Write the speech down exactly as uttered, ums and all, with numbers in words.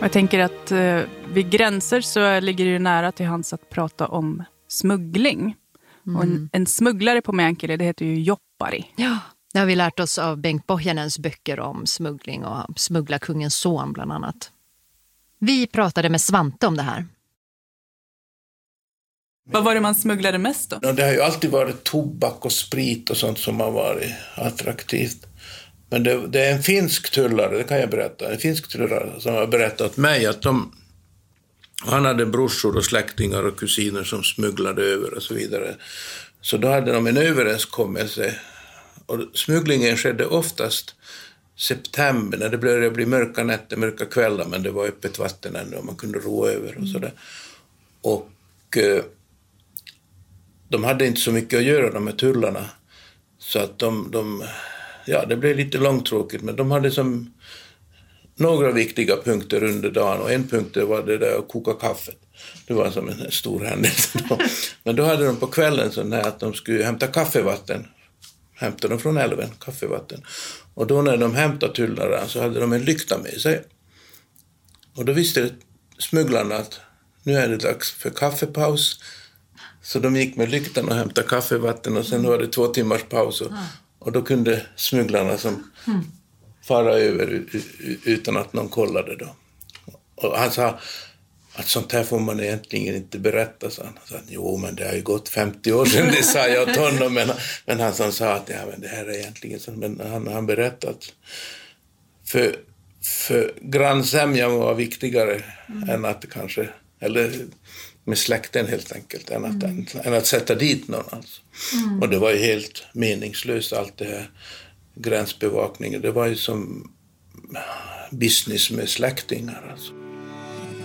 Jag tänker att eh, vid gränser så ligger det ju nära till hands att prata om smuggling. Mm. Och en, en smugglare på Meänkieli, det heter ju joppari. Ja, det har vi lärt oss av Bengt Pohjanens böcker om smuggling och smugglarkungens son bland annat. Vi pratade med Svante om det här. Vad var det man smugglade mest då? Ja, det har ju alltid varit tobak och sprit och sånt som har varit attraktivt. Men det, det är en finsk tullare, det kan jag berätta. En finsk tullare som har berättat mig att de, han hade brorsor och släktingar och kusiner som smugglade över och så vidare. Så då hade de en överenskommelse. Och smugglingen skedde oftast september när det började bli mörka nätter, mörka kvällar, men det var öppet vatten ännu och man kunde ro över och sådär. Och eh, de hade inte så mycket att göra, de här tullarna. Så att de, de ja, det blev lite långtråkigt, men de hade som några viktiga punkter under dagen, och en punkt var det där att koka kaffet. Det var som en stor händelse då. Men då hade de på kvällen så att de skulle hämta kaffevatten. Hämtade de från älven, kaffevatten. Och då när de hämtade tullaren så hade de en lykta med sig. Och då visste smugglarna att nu är det dags för kaffepaus. Så de gick med lyktan och hämtade kaffevatten, och sen var det två timmars paus. Och, och då kunde smugglarna som fara över utan att någon kollade då. Och han sa att sånt här får man egentligen inte berätta, så han sa att jo, men det har ju gått femtio år sedan, det sa jag åt honom, men, men han som sa att ja, men det här är egentligen så, men han har berättat för, för grannsämjan var viktigare mm. än att kanske, eller med släkten helt enkelt, än att, mm. än, än att sätta dit någon alltså. Mm. Och det var ju helt meningslöst allt det här gränsbevakningen, det var ju som business med släktingar alltså.